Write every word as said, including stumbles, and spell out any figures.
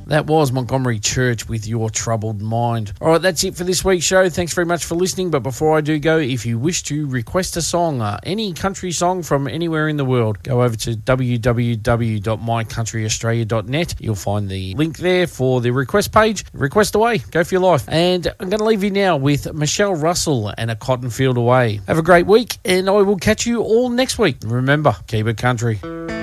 That was Montgomery Church with Your Troubled Mind. All right, that's it for this week's show. Thanks very much for listening. But before I do go, if you wish to request a song, uh, any country song from anywhere in the world, go over to w w w dot my country australia dot net. You'll find the link there for the request page. Request away. Go for your life. And I'm going to leave you now with Michelle Russell and A Cotton Field Away. Have a great week, and I will catch you all next week. Remember, keep it country.